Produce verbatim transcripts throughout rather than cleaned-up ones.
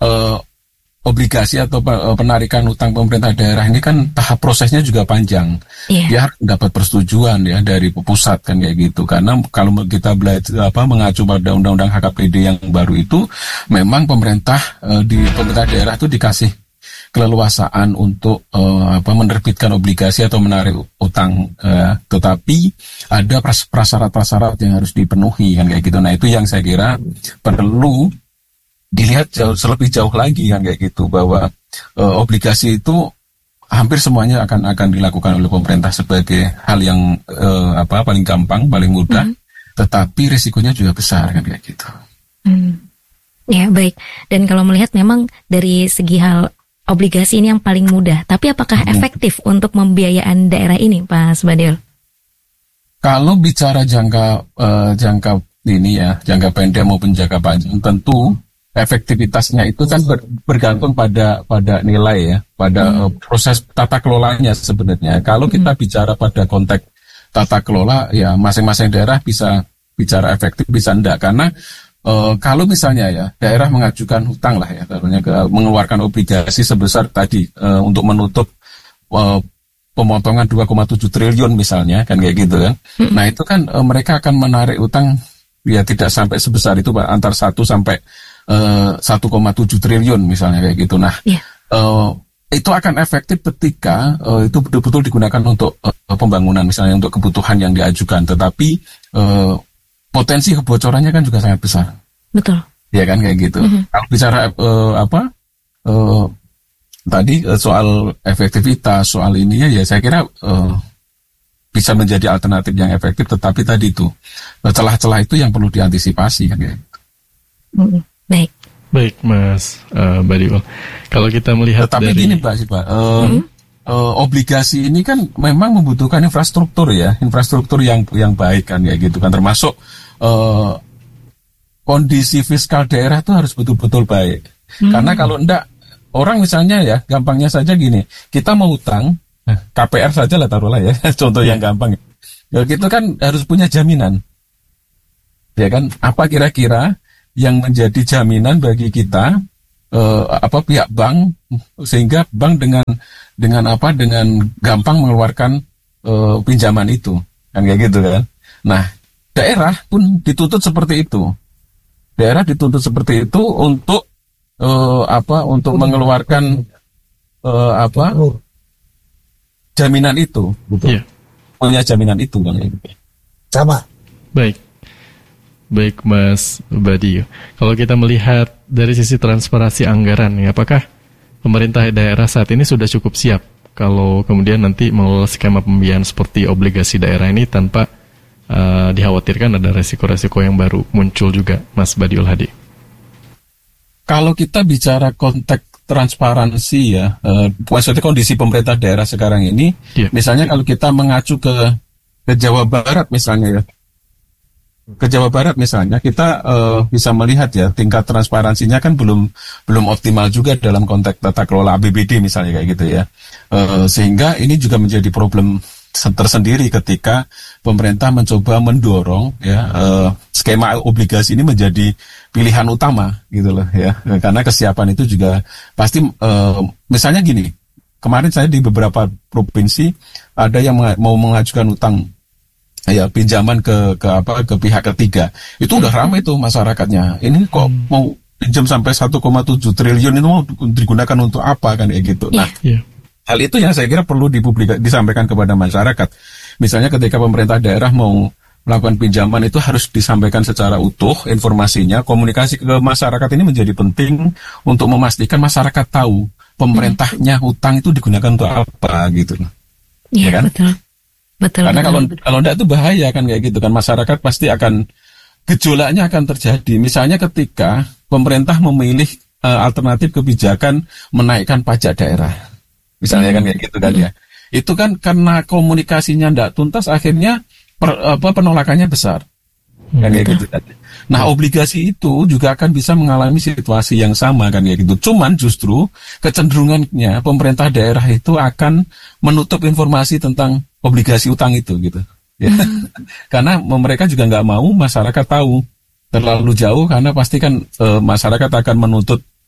uh, obligasi atau penarikan utang pemerintah daerah ini kan tahap prosesnya juga panjang. Yeah. Dia harus dapat persetujuan ya dari pusat kan kayak gitu. Karena kalau kita belajar apa mengacu pada undang-undang H K P D yang baru itu, memang pemerintah uh, di pemerintah daerah itu dikasih keleluasaan untuk uh, apa menerbitkan obligasi atau menarik utang, uh, tetapi ada prasyarat-prasyarat yang harus dipenuhi kan kayak gitu. Nah itu yang saya kira perlu dilihat jauh, lebih jauh lagi kan kayak gitu, bahwa e, obligasi itu hampir semuanya akan akan dilakukan oleh pemerintah sebagai hal yang e, apa paling gampang, paling mudah, mm. tetapi risikonya juga besar kan kayak gitu. Mm. Ya baik. Dan kalau melihat memang dari segi hal obligasi ini yang paling mudah, tapi apakah mm. efektif untuk pembiayaan daerah ini, Pak Subadiul? Kalau bicara jangka e, jangka ini ya, jangka pendek maupun jangka panjang, tentu efektivitasnya itu kan ber, bergantung pada pada nilai ya, pada hmm. uh, proses tata kelolanya sebenarnya. Kalau hmm. kita bicara pada konteks tata kelola, ya masing-masing daerah bisa bicara efektif, bisa enggak. Karena uh, kalau misalnya ya daerah mengajukan hutang lah ya, tentunya ke, mengeluarkan obligasi sebesar tadi uh, untuk menutup uh, pemotongan dua koma tujuh triliun misalnya, kan kayak gitu kan. Hmm. Nah itu kan uh, mereka akan menarik utang ya tidak sampai sebesar itu, Pak, antar satu sampai Uh, satu koma tujuh triliun misalnya kayak gitu. Nah, yeah. uh, itu akan efektif ketika uh, itu betul-betul digunakan untuk uh, pembangunan, misalnya untuk kebutuhan yang diajukan. Tetapi uh, potensi kebocorannya kan juga sangat besar. Betul. Ya kan kayak gitu. Mm-hmm. Kalau bicara uh, apa uh, tadi uh, soal efektivitas, soal ininya ya saya kira uh, bisa menjadi alternatif yang efektif. Tetapi tadi itu uh, celah-celah itu yang perlu diantisipasi kan kayak gitu. Mm-hmm. Baik. Baik, Mas uh, Badiul. Kalau kita melihat Tetapi dari... gini, Pak, sih, Pak. Uh, hmm? uh, obligasi ini kan memang membutuhkan infrastruktur ya, infrastruktur yang yang baik kan, ya gitu kan. Termasuk uh, kondisi fiskal daerah itu harus betul-betul baik. Hmm. Karena kalau enggak, orang misalnya ya, gampangnya saja gini, kita mau utang, K P R saja lah taruhlah ya, contoh yang gampang. Ya, gitu kan harus punya jaminan. Ya kan, apa kira-kira yang menjadi jaminan bagi kita eh, apa pihak bank, sehingga bank dengan dengan apa dengan gampang mengeluarkan eh, pinjaman itu kan kayak gitu kan. Nah daerah pun dituntut seperti itu, daerah dituntut seperti itu untuk eh, apa untuk mengeluarkan eh, apa jaminan itu, gitu. Yeah. Punya jaminan itu kan sama. Baik. Baik, Mas Badi. Kalau kita melihat dari sisi transparansi anggaran, ya, apakah pemerintah daerah saat ini sudah cukup siap kalau kemudian nanti mengelola skema pembiayaan seperti obligasi daerah ini tanpa uh, dikhawatirkan ada resiko-resiko yang baru muncul juga, Mas Badiul Hadi? Kalau kita bicara konteks transparansi ya, uh, maksudnya kondisi pemerintah daerah sekarang ini, yeah. misalnya kalau kita mengacu ke ke Jawa Barat misalnya ya, ke Jawa Barat misalnya kita uh, bisa melihat ya tingkat transparansinya kan belum belum optimal juga dalam konteks tata kelola A P B D misalnya kayak gitu ya, uh, sehingga ini juga menjadi problem tersendiri ketika pemerintah mencoba mendorong ya uh, skema obligasi ini menjadi pilihan utama gitu loh ya, karena kesiapan itu juga pasti uh, misalnya gini, kemarin saya di beberapa provinsi ada yang mau mengajukan utang ya pinjaman ke ke apa ke pihak ketiga, itu udah ramai tuh masyarakatnya. Ini kok hmm. mau pinjam sampai satu koma tujuh triliun itu mau digunakan untuk apa kan kayak gitu. Nah, yeah. hal itu yang saya kira perlu dipublik disampaikan kepada masyarakat. Misalnya ketika pemerintah daerah mau melakukan pinjaman itu harus disampaikan secara utuh informasinya, komunikasi ke masyarakat ini menjadi penting untuk memastikan masyarakat tahu pemerintahnya hmm. utang itu digunakan untuk apa gitu. Yeah, ya kan? Betul. Betul, Karena betul, kalau betul. kalau enggak itu bahaya kan kayak gitu kan, masyarakat pasti akan gejolaknya akan terjadi. Misalnya ketika pemerintah memilih uh, alternatif kebijakan menaikkan pajak daerah, misalnya hmm. kan kayak gitu kan ya, itu kan karena komunikasinya enggak tuntas akhirnya per, apa penolakannya besar, hmm. kan kayak gitu kan. Nah obligasi itu juga akan bisa mengalami situasi yang sama kan kayak gitu. Cuman justru kecenderungannya pemerintah daerah itu akan menutup informasi tentang obligasi utang itu gitu ya. Hmm. Karena mereka juga nggak mau masyarakat tahu terlalu jauh, karena pasti kan e, masyarakat akan menuntut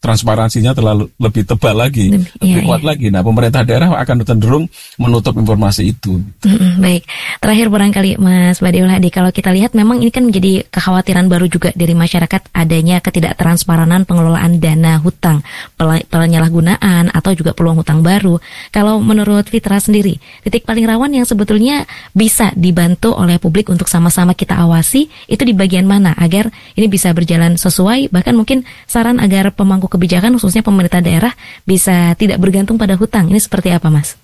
transparansinya terlalu lebih tebal lagi, lebih, lebih iya, kuat iya. lagi. Nah, pemerintah daerah akan cenderung menutup informasi itu. Mm-mm, baik, terakhir barangkali Mas Badiul Hadi, kalau kita lihat memang ini kan menjadi kekhawatiran baru juga dari masyarakat adanya ketidaktransparan pengelolaan dana hutang, penyalahgunaan atau juga peluang hutang baru. Kalau menurut Fitra sendiri, titik paling rawan yang sebetulnya bisa dibantu oleh publik untuk sama-sama kita awasi itu di bagian mana agar ini bisa berjalan sesuai, bahkan mungkin saran agar pemangku kebijakan khususnya pemerintah daerah bisa tidak bergantung pada hutang. Ini seperti apa, Mas?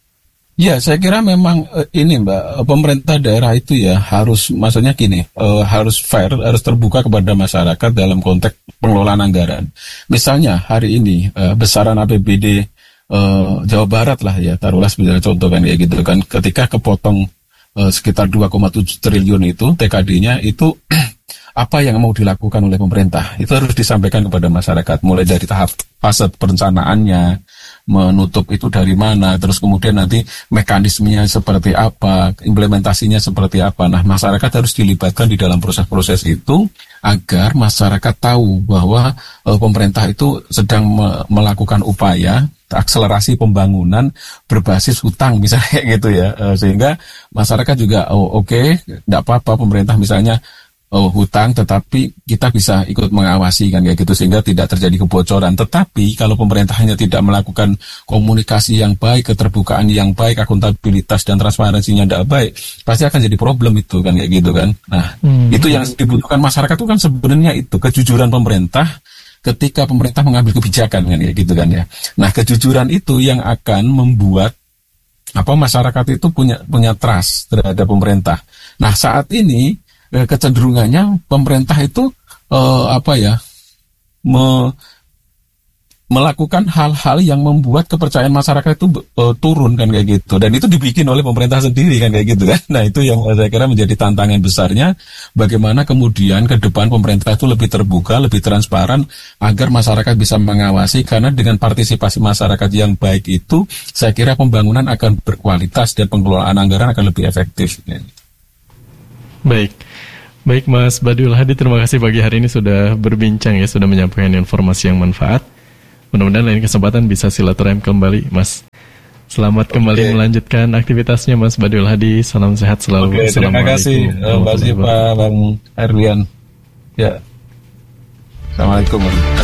Ya, saya kira memang uh, ini Mbak, pemerintah daerah itu ya harus, maksudnya gini, uh, harus fair, harus terbuka kepada masyarakat dalam konteks pengelolaan anggaran. Misalnya hari ini uh, besaran A P B D uh, Jawa Barat lah ya, taruhlah sebagai contoh kan kayak gitu kan, ketika kepotong uh, sekitar dua koma tujuh triliun itu T K D-nya itu apa yang mau dilakukan oleh pemerintah itu harus disampaikan kepada masyarakat, mulai dari tahap fase perencanaannya, menutup itu dari mana, terus kemudian nanti mekanismenya seperti apa, implementasinya seperti apa. Nah, masyarakat harus dilibatkan di dalam proses-proses itu agar masyarakat tahu bahwa e, pemerintah itu sedang me- melakukan upaya akselerasi pembangunan berbasis hutang misalnya gitu ya, e, sehingga masyarakat juga oh oke, okay, tidak apa-apa pemerintah misalnya Oh, hutang, tetapi kita bisa ikut mengawasi kan kayak gitu sehingga tidak terjadi kebocoran. Tetapi kalau pemerintahnya tidak melakukan komunikasi yang baik, keterbukaan yang baik, akuntabilitas dan transparansinya tidak baik, pasti akan jadi problem itu kan kayak gitu kan. Nah, hmm. itu yang dibutuhkan masyarakat itu kan sebenarnya itu kejujuran pemerintah ketika pemerintah mengambil kebijakan kan kayak gitu kan ya. Nah, kejujuran itu yang akan membuat apa masyarakat itu punya punya trust terhadap pemerintah. Nah, saat ini kecenderungannya pemerintah itu uh, apa ya me, melakukan hal-hal yang membuat kepercayaan masyarakat itu uh, turun kan kayak gitu, dan itu dibikin oleh pemerintah sendiri kan kayak gitu kan. Nah, itu yang saya kira menjadi tantangan besarnya, bagaimana kemudian ke depan pemerintah itu lebih terbuka, lebih transparan agar masyarakat bisa mengawasi, karena dengan partisipasi masyarakat yang baik itu saya kira pembangunan akan berkualitas dan pengelolaan anggaran akan lebih efektif. Baik. Baik Mas Badiul Hadi, terima kasih pagi hari ini sudah berbincang ya, sudah menyampaikan informasi yang manfaat. Mudah-mudahan lain kesempatan bisa silaturahim kembali, Mas. Selamat okay. kembali melanjutkan aktivitasnya Mas Badiul Hadi. Salam sehat selalu. Okay, terima kasih Mbak Ziva, Bang Erlian. Ya. Assalamualaikum.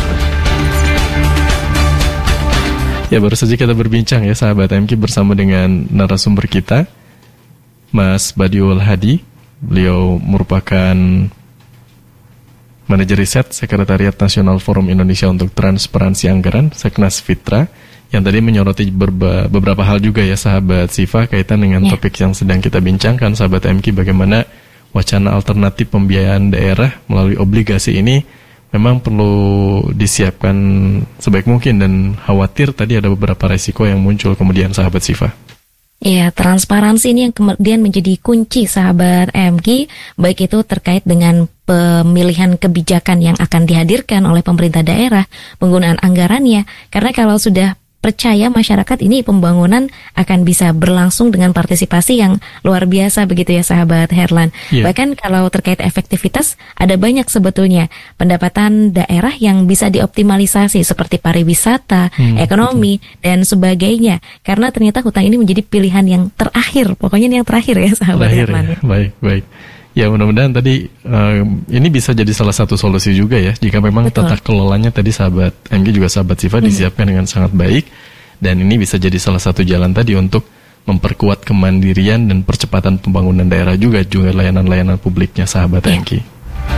Ya, baru saja kita berbincang ya sahabat M K bersama dengan narasumber kita Mas Badiul Hadi. Beliau merupakan manajer riset Sekretariat Nasional Forum Indonesia untuk Transparansi Anggaran, Seknas Fitra, yang tadi menyoroti berba, beberapa hal juga ya sahabat Siva kaitan dengan ya. Topik yang sedang kita bincangkan sahabat M K, bagaimana wacana alternatif pembiayaan daerah melalui obligasi ini memang perlu disiapkan sebaik mungkin, dan khawatir tadi ada beberapa resiko yang muncul kemudian sahabat Siva. Ya, transparansi ini yang kemudian menjadi kunci sahabat M G, baik itu terkait dengan pemilihan kebijakan yang akan dihadirkan oleh pemerintah daerah, penggunaan anggarannya, karena kalau sudah percaya masyarakat ini pembangunan akan bisa berlangsung dengan partisipasi yang luar biasa begitu ya sahabat Herlan. Yeah. Bahkan kalau terkait efektivitas ada banyak sebetulnya pendapatan daerah yang bisa dioptimalisasi seperti pariwisata, hmm, ekonomi betul. Dan sebagainya. Karena ternyata hutang ini menjadi pilihan yang terakhir, pokoknya ini yang terakhir ya sahabat terakhir, Herlan. Ya. Baik, baik. Ya mudah-mudahan tadi um, ini bisa jadi salah satu solusi juga ya, jika memang Betul. Tata kelolanya tadi sahabat M G juga sahabat Siva hmm. disiapkan dengan sangat baik, dan ini bisa jadi salah satu jalan tadi untuk memperkuat kemandirian dan percepatan pembangunan daerah juga juga layanan-layanan publiknya sahabat ya. M G.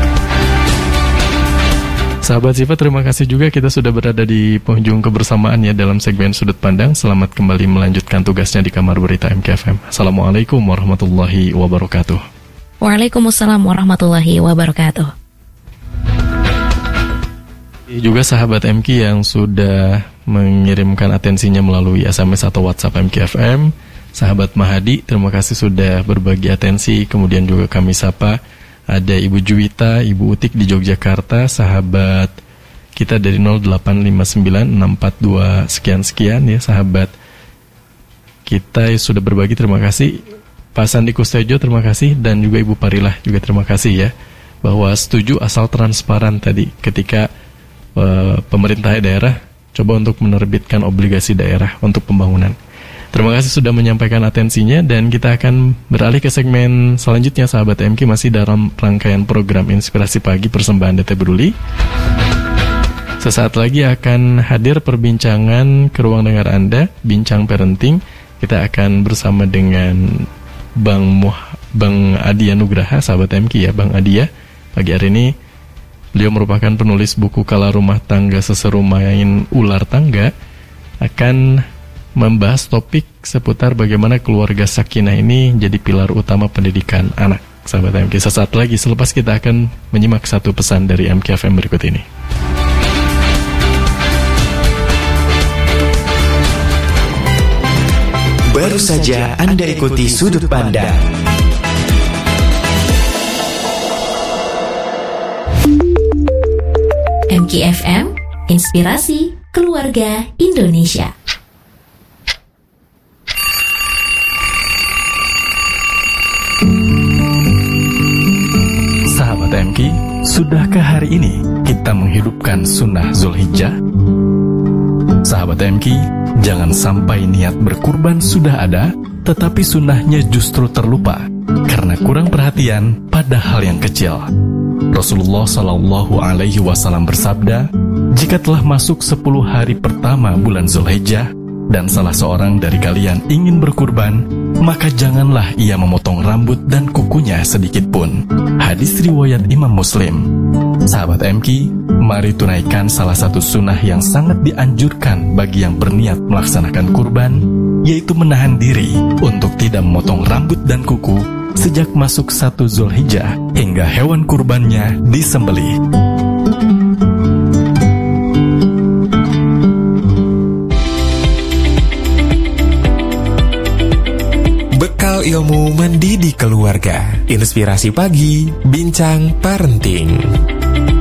Sahabat Siva, terima kasih juga kita sudah berada di penghujung kebersamaan ya dalam segmen Sudut Pandang. Selamat kembali melanjutkan tugasnya di Kamar Berita M K F M. Assalamualaikum warahmatullahi wabarakatuh. Waalaikumsalam warahmatullahi wabarakatuh. Juga sahabat M K yang sudah mengirimkan atensinya melalui S M S atau WhatsApp M K F M. Sahabat Mahadi, terima kasih sudah berbagi atensi. Kemudian juga kami sapa ada Ibu Juwita, Ibu Utik di Yogyakarta, sahabat kita dari nol delapan lima sembilan enam empat dua sekian-sekian ya sahabat kita sudah berbagi, terima kasih. Pak Sandi Kustejo, terima kasih, dan juga Ibu Parilah juga terima kasih ya, bahwa setuju asal transparan tadi ketika pemerintah daerah coba untuk menerbitkan obligasi daerah untuk pembangunan. Terima kasih sudah menyampaikan atensinya, dan kita akan beralih ke segmen selanjutnya, sahabat M K, masih dalam rangkaian program Inspirasi Pagi persembahan D T Peduli. Sesaat lagi akan hadir perbincangan ke ruang dengar Anda, Bincang Parenting. Kita akan bersama dengan Bang Muh, Bang Adia Nugraha, sahabat M K ya, Bang Adia. Pagi hari ini beliau merupakan penulis buku Kala Rumah Tangga Seseru Main Ular Tangga, akan membahas topik seputar bagaimana keluarga sakinah ini jadi pilar utama pendidikan anak, sahabat M K. Sesaat lagi, selepas kita akan menyimak satu pesan dari M K F M berikut ini. Baru saja Anda ikuti Sudut Pandang. M K F M, Inspirasi Keluarga Indonesia. Sahabat M K, sudahkah hari ini kita menghidupkan sunnah Zulhijjah? Sahabat M K, jangan sampai niat berkurban sudah ada, tetapi sunnahnya justru terlupa karena kurang perhatian pada hal yang kecil. Rasulullah Shallallahu Alaihi Wasallam bersabda, jika telah masuk sepuluh hari pertama bulan Zulhijjah dan salah seorang dari kalian ingin berkurban, maka janganlah ia memotong rambut dan kukunya sedikit pun. Hadis riwayat Imam Muslim. Sahabat M K, mari tunaikan salah satu sunnah yang sangat dianjurkan bagi yang berniat melaksanakan kurban, yaitu menahan diri untuk tidak memotong rambut dan kuku sejak masuk satu Zulhijjah hingga hewan kurbannya disembelih. Bekal ilmu mendidik keluarga. Inspirasi Pagi, Bincang Parenting.